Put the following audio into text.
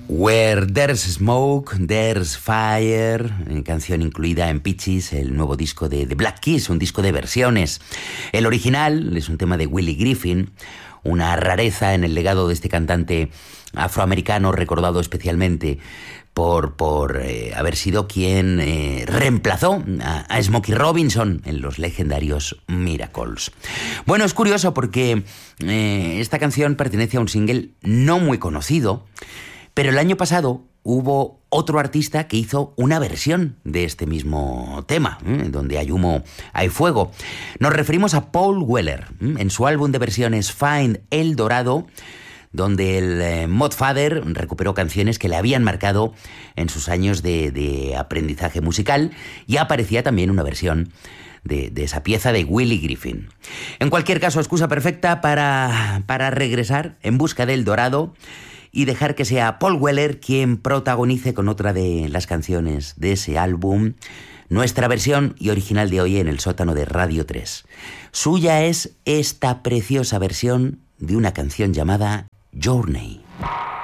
Where There's Smoke, There's Fire, canción incluida en Peaches, el nuevo disco de The Black Keys, un disco de versiones. El original es un tema de Willie Griffin, una rareza en el legado de este cantante afroamericano, recordado especialmente por haber sido quien reemplazó a Smokey Robinson en los legendarios Miracles. Bueno, es curioso porque esta canción pertenece a un single no muy conocido, pero el año pasado hubo otro artista que hizo una versión de este mismo tema, donde hay humo, hay fuego. Nos referimos a Paul Weller, en su álbum de versiones Find El Dorado, donde el Modfather recuperó canciones que le habían marcado en sus años de aprendizaje musical, y aparecía también una versión de esa pieza de Willie Griffin. En cualquier caso, excusa perfecta para regresar en busca del dorado y dejar que sea Paul Weller quien protagonice con otra de las canciones de ese álbum nuestra versión y original de hoy en el sótano de Radio 3. Suya es esta preciosa versión de una canción llamada Journey.